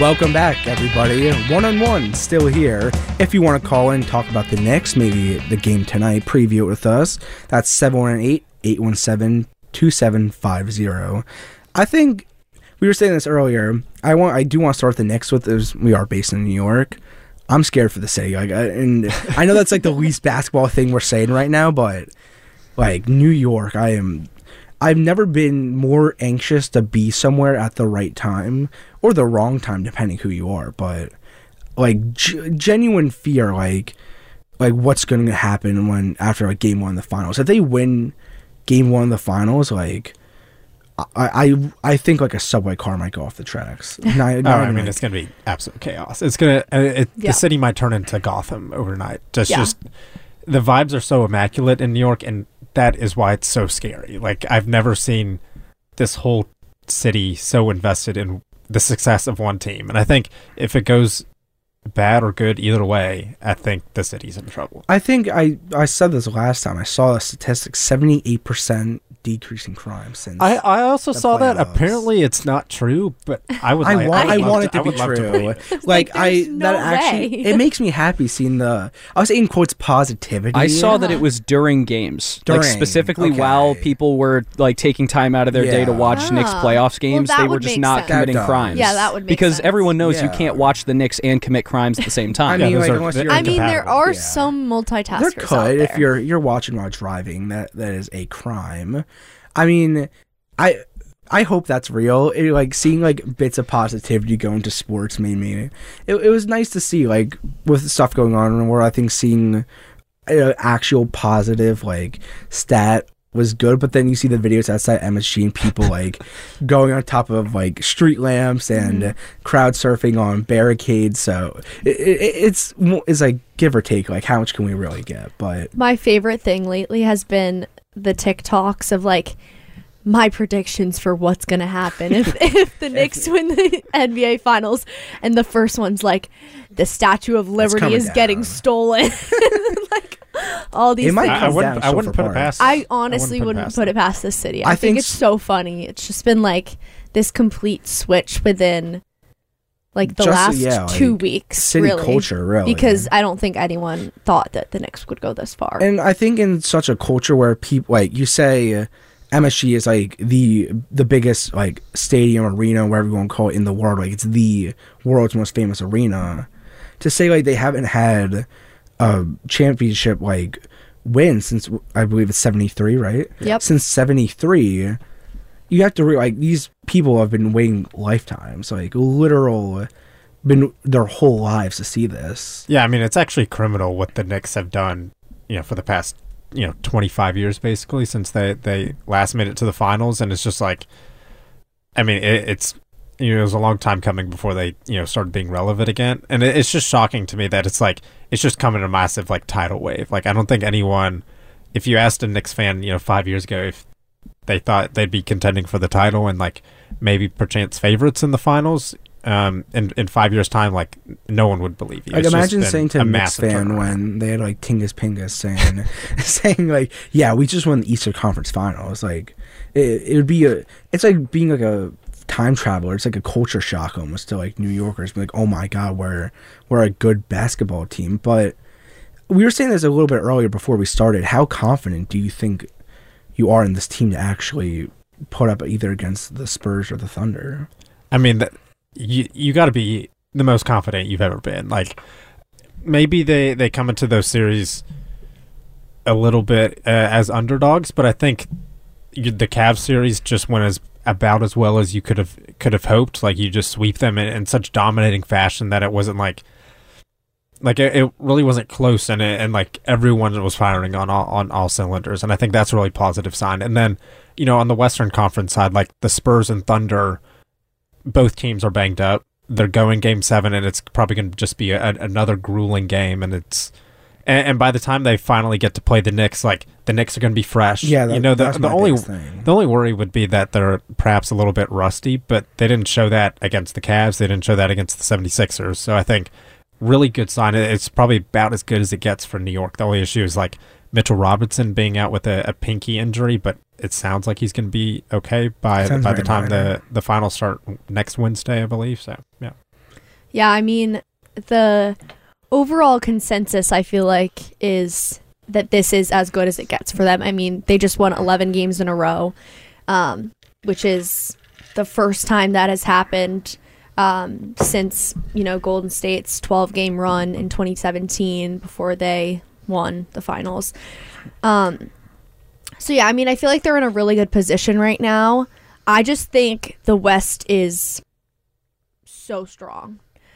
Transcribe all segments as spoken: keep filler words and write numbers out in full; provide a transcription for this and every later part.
Welcome back, everybody. One-on-one, still here. If you want to call in, talk about the Knicks, maybe the game tonight, preview it with us. That's seven one eight, eight one seven, two seven five zero. I think we were saying this earlier. I want, I do want to start the Knicks with this. We are based in New York. I'm scared for the city. Like, I, and I know that's like the least basketball thing we're saying right now, but like New York, I am. I've never been more anxious to be somewhere at the right time or the wrong time, depending who you are. But like g- genuine fear, like like what's going to happen when after like game one of the finals. If they win game one of the finals, like I I, I think like a subway car might go off the tracks. Not, oh, not I mean, like, it's going to be absolute chaos. It's going to uh, it, Yeah. The city might turn into Gotham overnight. Just Yeah. just the vibes are so immaculate in New York, and that is why it's so scary. Like, I've never seen this whole city so invested in the success of one team. And I think if it goes bad or good either way, I think the city's in trouble. I think I, I said this last time. I saw a statistic, seventy-eight percent decrease in crime since I, I also the saw that. playoffs. Apparently it's not true, but I would I like, want, I, I would want love it to, I be would love to true. believe it. like, Like, I there's no that actually way. it makes me happy seeing the I was in quotes positivity. I saw that Uh-huh. it was during games, During, like specifically okay. while people were like taking time out of their day to Yeah. watch Knicks Ah. playoffs games. that they were would just make not sense. committing That does. crimes. Yeah, that would make because sense. everyone knows you Yeah. can't watch the Knicks and commit crimes at the same time. I mean, Yeah, like those are- unless you're they're I mean, there incompatible. are Yeah. some multitaskers There out could there. if you're you're watching while driving. That that is a crime. I mean, I I hope that's real. It, like seeing like bits of positivity go into sports made me. It, it was nice to see like with stuff going on where I think seeing uh, actual positive like stat was good. But then you see the videos outside M S G and people like going on top of like street lamps and Mhm. crowd surfing on barricades. So it, it, it's it's like give or take. Like how much can we really get? But My favorite thing lately has been the TikToks of like my predictions for what's gonna happen if if the Knicks win the N B A Finals, and the first one's like the Statue of Liberty coming is getting down. stolen, like all these It might things. I, I come wouldn't, down I so wouldn't far put it parts. past I honestly I wouldn't past put it them. past this city. I, I think, think it's s- so funny. It's just been like this complete switch within like the Just- last yeah, two like, weeks, city really. culture, really. Because I don't think anyone thought that the Knicks would go this far. And I think in such a culture where people like you say uh, M S G is like the the biggest like stadium arena, whatever you want to call it in the world, like it's the world's most famous arena. To say like they haven't had a championship like win since I believe it's seventy-three, right? Yep. Since seventy-three, you have to re- like these people have been waiting lifetimes, like literal, been their whole lives to see this. Yeah, I mean, it's actually criminal what the Knicks have done, you know, for the past, you know, twenty-five years, basically, since they, they last made it to the finals. And it's just like, I mean, it, it's, you know, it was a long time coming before they, you know, started being relevant again. And it, it's just shocking to me that it's like, it's just coming a massive, like, tidal wave. Like, I don't think anyone, if you asked a Knicks fan, you know, five years ago, if they thought they'd be contending for the title and, like, maybe perchance favorites in the finals, um in in five years time, like no one would believe you. Like It's just imagine been saying to a a Knicks massive fan turnaround. when they had like Tingus Pingus saying saying like, yeah, we just won the Eastern Conference Finals. Like it, it would be a it's like being like a time traveler. It's like a culture shock almost to like New Yorkers. Be like, oh my god, we're we're a good basketball team. But we were saying this a little bit earlier before we started. How confident do you think you are in this team to actually put up either against the Spurs or the Thunder? I mean, that, you you got to be the most confident you've ever been. Like maybe they they come into those series a little bit uh, as underdogs, but I think you, the Cavs series just went as about as well as you could have could have hoped. Like you just sweep them in, in such dominating fashion that it wasn't like like it, it really wasn't close, and it, and like everyone was firing on all on all cylinders, and I think that's a really positive sign. And then you know on the Western Conference side, like the Spurs and Thunder, both teams are banged up. They're going game seven, and it's probably going to just be a, another grueling game. And it's and, and by the time they finally get to play the Knicks, like the Knicks are going to be fresh. Yeah, that, you know the that's the my only biggest thing. the only worry would be that they're perhaps a little bit rusty, but they didn't show that against the Cavs. They didn't show that against the seventy-sixers. So I think really good sign. It's probably about as good as it gets for New York. The only issue is like Mitchell Robinson being out with a, a pinky injury, but it sounds like he's going to be okay by Sounds by the very time minor. the the finals start next Wednesday, I believe. So yeah, Yeah, I mean, the overall consensus, I feel like, is that this is as good as it gets for them. I mean, they just won eleven games in a row, um, which is the first time that has happened um, since, you know, Golden State's twelve-game run in twenty seventeen before they won the finals. Um, so, yeah, I mean, I feel like they're in a really good position right now. I just think the West is so strong.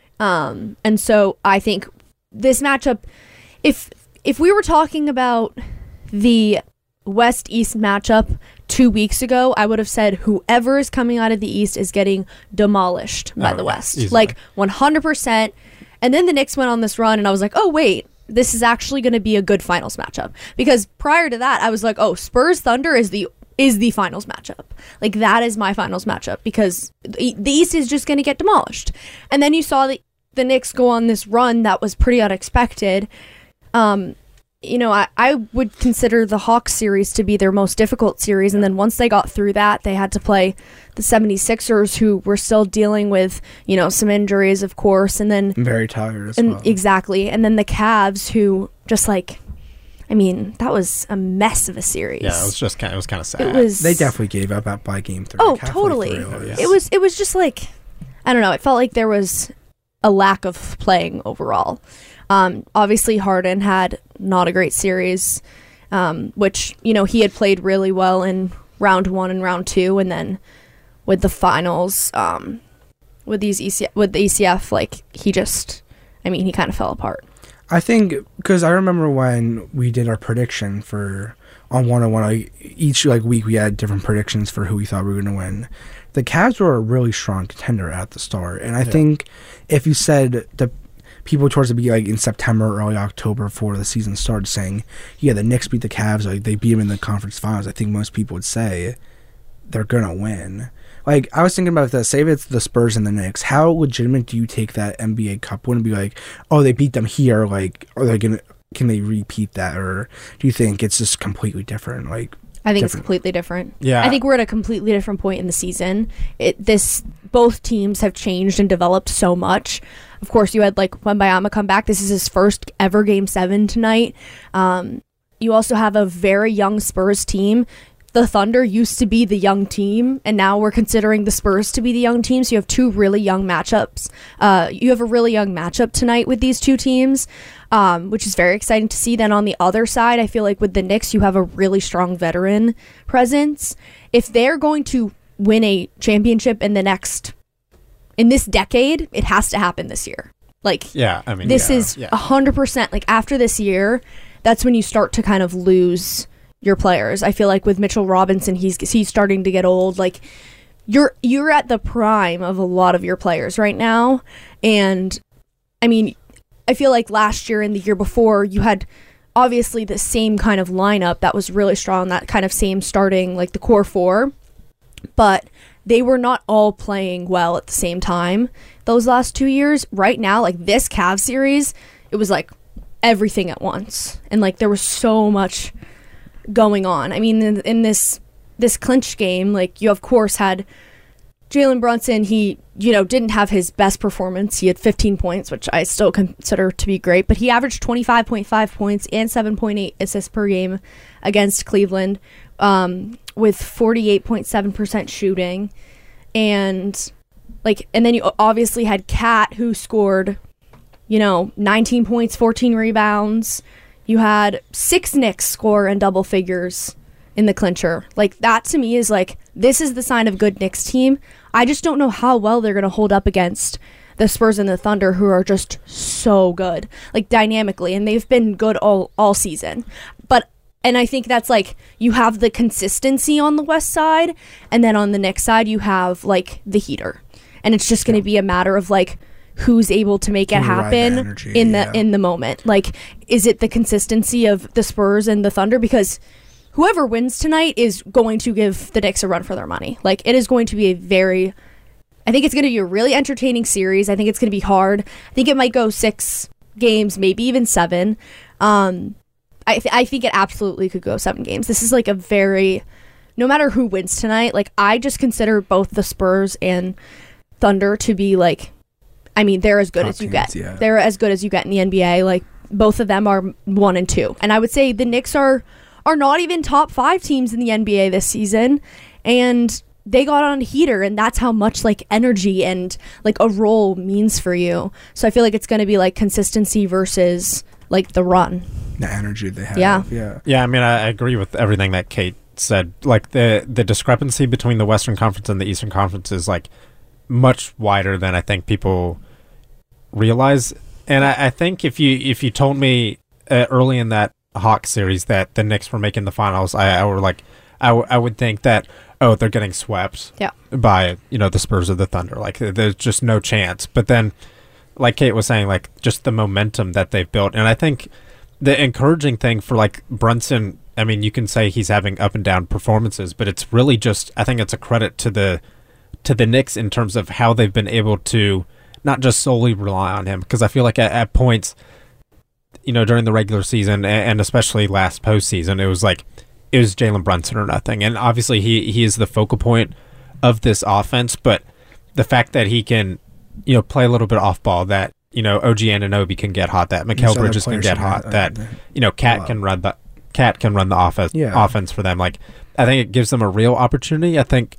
Um, and so I think this matchup, if if we were talking about the West-East matchup two weeks ago, I would have said whoever is coming out of the East is getting demolished by Oh, the yeah, West. easily. Like one hundred percent. And then the Knicks went on this run, and I was like, oh, wait, this is actually going to be a good finals matchup. Because prior to that, I was like, oh, Spurs-Thunder is the is the finals matchup. Like, that is my finals matchup, because the the East is just going to get demolished. And then you saw the, the Knicks go on this run that was pretty unexpected. Um, you know, I, I would consider the Hawks series to be their most difficult series, and then once they got through that, they had to play the seventy-sixers, who were still dealing with, you know, some injuries, of course, and then... Very tired as and well. Exactly. And then the Cavs, who just, like... I mean, that was a mess of a series. Yeah, it was just kind. Of, it was kind of sad. It was... They definitely gave up at by game three. Oh, halfway totally. through, Oh, yeah. It was it was just like, I don't know, it felt like there was a lack of playing overall. Um, obviously, Harden had not a great series, um, which, you know, he had played really well in round one and round two, and then with the finals, um, with these E C F, with the E C F, like, he just, I mean, he kind of fell apart. I think, because I remember when we did our prediction for on one oh one, like, each like week we had different predictions for who we thought we were going to win. The Cavs were a really strong contender at the start, and I Yeah. think if you said the people towards the beginning, like in September, early October, before the season started, saying, "Yeah, the Knicks beat the Cavs, like they beat them in the conference finals," I think most people would say they're gonna win. Like, I was thinking about that. Say if it's the Spurs and the Knicks, how legitimate do you take that N B A Cup win and be like, "Oh, they beat them here," like, are they gonna? Can they repeat that, or do you think it's just completely different? Like, I think it's different. completely different. Yeah. I think we're at a completely different point in the season. It this both teams have changed and developed so much. Of course, you had like Wembanyama come back. This is his first ever Game Seven tonight. Um, you also have a very young Spurs team. The Thunder used to be the young team, and now we're considering the Spurs to be the young team. So you have two really young matchups. Uh, you have a really young matchup tonight with these two teams, um, which is very exciting to see. Then on the other side, I feel like with the Knicks, you have a really strong veteran presence. If they're going to win a championship in the next, in this decade, it has to happen this year. Like, Yeah, I mean, this yeah, is yeah. a hundred percent. Like, after this year, that's when you start to kind of lose your players. I feel like with Mitchell Robinson, he's he's starting to get old. Like, you're you're at the prime of a lot of your players right now, and I mean, I feel like last year and the year before, you had obviously the same kind of lineup that was really strong, that kind of same starting, like the core four, but they were not all playing well at the same time those last two years. Right now, like this Cavs series, it was like everything at once, and like there was so much going on. I mean, in, in this this clinch game, like, you of course had Jalen Brunson. He, you know, didn't have his best performance. He had fifteen points, which I still consider to be great, but he averaged twenty-five point five points and seven point eight assists per game against Cleveland, um, with forty-eight point seven percent shooting. And like, and then you obviously had Cat, who scored, you know, nineteen points, fourteen rebounds. You had six Knicks score in double figures in the clincher. Like, that to me is like, this is the sign of a good Knicks team. I just don't know how well they're going to hold up against the Spurs and the Thunder, who are just so good, like, dynamically, and they've been good all all season. But and I think that's like, you have the consistency on the West side, and then on the Knicks side you have like the heater, and it's just going to be a matter of like, who's able to make it Can ride the happen energy, in the yeah. in the moment. Like, is it the consistency of the Spurs and the Thunder? Because whoever wins tonight is going to give the Knicks a run for their money. Like, it is going to be a very, I think it's going to be a really entertaining series. I think it's going to be hard. I think it might go six games, maybe even seven. Um, I th- I think it absolutely could go seven games. This is like a very, no matter who wins tonight, like, I just consider both the Spurs and Thunder to be like I mean, they're as good Top as you teams, get. yeah. They're as good as you get in the N B A. Like, both of them are one and two. And I would say the Knicks are are not even top five teams in the N B A this season. And they got on a heater, and that's how much like energy and like a role means for you. So I feel like it's going to be like consistency versus like the run. The energy they have. Yeah. Yeah. Yeah, I mean, I I agree with everything that Kate said. Like the the discrepancy between the Western Conference and the Eastern Conference is like much wider than I think people realize. And I, I think if you if you told me uh, early in that Hawks series that the Knicks were making the finals, I, I were like, I, w- I would think that, oh, they're getting swept Yeah. by, you know, the Spurs or the Thunder. Like, there's just no chance. But then, like Kate was saying, like, just the momentum that they've built. And I think the encouraging thing for, like, Brunson, I mean, you can say he's having up and down performances, but it's really just, I think it's a credit to the to the Knicks in terms of how they've been able to not just solely rely on him. Because I feel like at, at points, you know, during the regular season and, and especially last postseason, it was like, it was Jalen Brunson or nothing. And obviously he, he is the focal point of this offense, but the fact that he can, you know, play a little bit off ball, that, you know, O G Anunoby can get hot, that Mikal other Bridges can players get should hot, have, that, uh, you know, Cat wow. can run the Cat can run the offense Yeah. offense for them. Like, I think it gives them a real opportunity. I think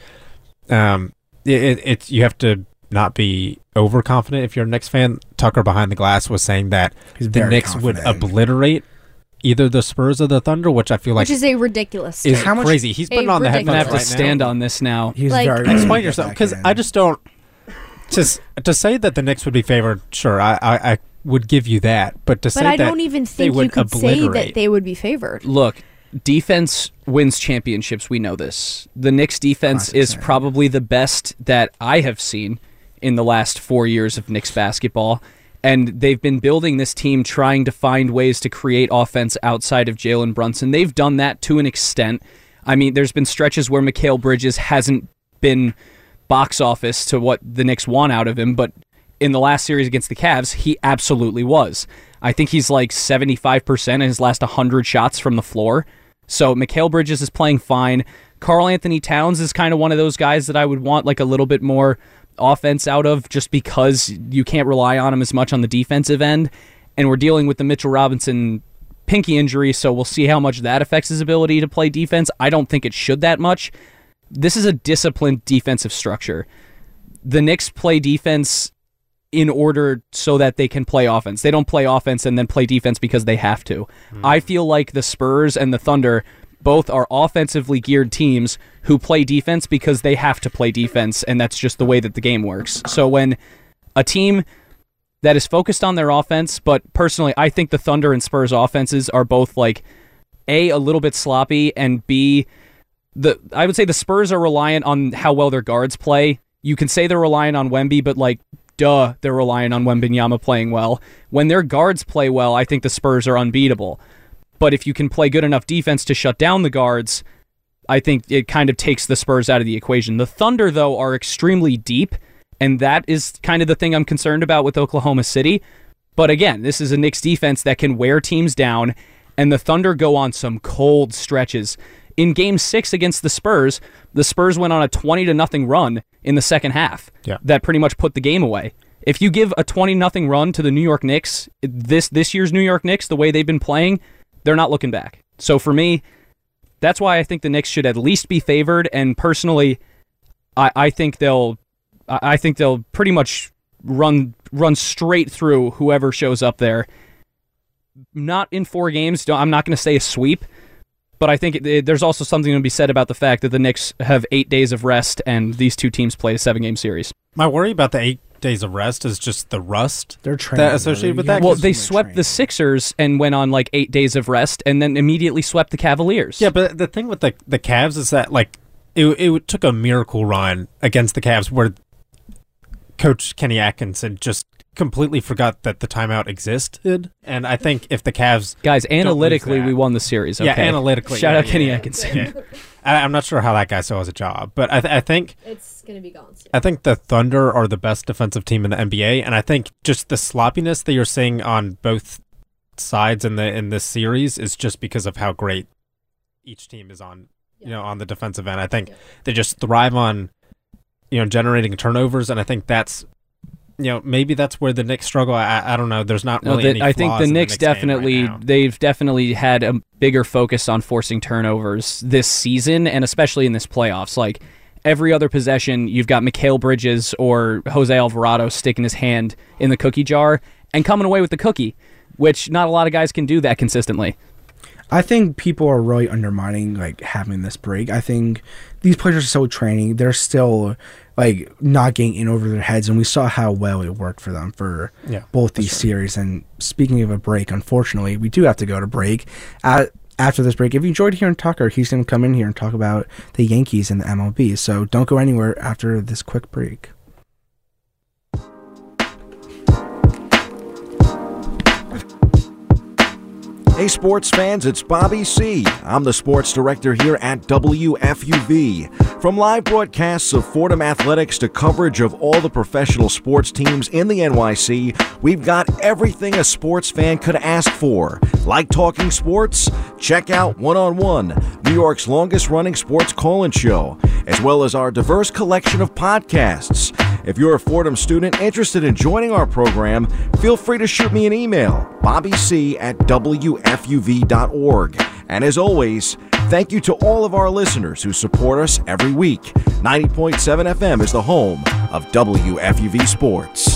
um it, it it's you have to not be overconfident if you're a Knicks fan. Tucker behind the glass was saying that He's the very Knicks would confident. obliterate either the Spurs or the Thunder, which I feel like Which is a ridiculous is take. How much- crazy. He's putting a on the ridiculous- I'm headphones gonna have to right stand now. on this now. He's Like- very Explain yourself, because I just don't. Just to say that the Knicks would be favored, sure, I, I, I would give you that. But to But say I that don't even they think you would could say that obliterate. they would be favored. Look, defense wins championships. We know this. The Knicks defense Classic is saying. probably the best that I have seen in the last four years of Knicks basketball. And they've been building this team trying to find ways to create offense outside of Jalen Brunson. They've done that to an extent. I mean, there's been stretches where Mikal Bridges hasn't been box office to what the Knicks want out of him, but in the last series against the Cavs, he absolutely was. I think he's like seventy-five percent in his last one hundred shots from the floor. So Mikal Bridges is playing fine. Karl Anthony Towns is kind of one of those guys that I would want like a little bit more offense out of, just because you can't rely on him as much on the defensive end. And we're dealing with the Mitchell Robinson pinky injury, so we'll see how much that affects his ability to play defense. I don't think it should that much. This is a disciplined defensive structure. The Knicks play defense in order so that they can play offense. They don't play offense and then play defense because they have to. Mm. I feel like the Spurs and the Thunder both are offensively geared teams who play defense because they have to play defense, and that's just the way that the game works. So when a team that is focused on their offense, but personally, I think the Thunder and Spurs offenses are both like A, a little bit sloppy, and B, the I would say the Spurs are reliant on how well their guards play. You can say they're reliant on Wemby, but like, duh, they're relying on Wembanyama playing well. When their guards play well, I think the Spurs are unbeatable. But if you can play good enough defense to shut down the guards, I think it kind of takes the Spurs out of the equation. The Thunder, though, are extremely deep, and that is kind of the thing I'm concerned about with Oklahoma City. But again, this is a Knicks defense that can wear teams down, and the Thunder go on some cold stretches. In Game Six against the Spurs, the Spurs went on a twenty to nothing run in the second half. Yeah. That pretty much put the game away. If you give a twenty nothing run to the New York Knicks, this this year's New York Knicks, the way they've been playing, they're not looking back. So for me, that's why I think the Knicks should at least be favored. And personally, I, I think they'll, I think they'll pretty much run run straight through whoever shows up there. Not in four games. I'm not going to say a sweep, but I think it, it, there's also something to be said about the fact that the Knicks have eight days of rest, and these two teams play a seven-game series. My worry about the eight days of rest is just the rust They're training. that associated with You that. gotta Well, give they them a swept training. the Sixers and went on like eight days of rest, and then immediately swept the Cavaliers. Yeah, but the thing with the the Cavs is that like it it took a miracle run against the Cavs where Coach Kenny Atkinson just completely forgot that the timeout existed, and I think if the Cavs Guys, lose analytically, that- we won the series. Okay? yeah, analytically, Shout yeah, out yeah, Kenny yeah, Atkinson. yeah. I, I'm not sure how that guy still has a job, but I, th- I think It's going to be gone soon. I think the Thunder are the best defensive team in the N B A, and I think just the sloppiness that you're seeing on both sides in the in this series is just because of how great each team is on, you know, on the defensive end. I think Yeah. they just thrive on, you know, generating turnovers, and I think that's, you know, maybe that's where the Knicks struggle. I, I don't know. There's not No, really the, any I think flaws the in Knicks Knicks game right definitely now. they've definitely had a bigger focus on forcing turnovers this season, and especially in this playoffs. Like every other possession, you've got Mikal Bridges or Jose Alvarado sticking his hand in the cookie jar and coming away with the cookie, which not a lot of guys can do that consistently. I think people are really undermining like having this break. I think these players are still training. They're still like not getting in over their heads, and we saw how well it worked for them for Yeah, both these series. And speaking of a break, unfortunately, we do have to go to break. At, after this break, if you enjoyed hearing Tucker, he's going to come in here and talk about the Yankees and the M L B. So don't go anywhere after this quick break. Hey sports fans, it's Bobby C. I'm the sports director here at W F U V. From live broadcasts of Fordham Athletics to coverage of all the professional sports teams in the N Y C, we've got everything a sports fan could ask for. Like talking sports? Check out One on One, New York's longest-running sports call-in show, as well as our diverse collection of podcasts. If you're a Fordham student interested in joining our program, feel free to shoot me an email, bobbyc at W F U V dot org. And as always, thank you to all of our listeners who support us every week. ninety point seven F M is the home of W F U V Sports.